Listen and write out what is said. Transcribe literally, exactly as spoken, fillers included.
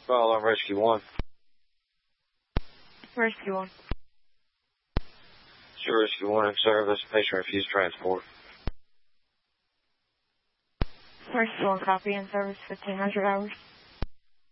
Well, I'm Rescue one. Rescue one. Sure, Rescue one in service. Patient refused transport. Rescue one, copy in service, fifteen hundred hours.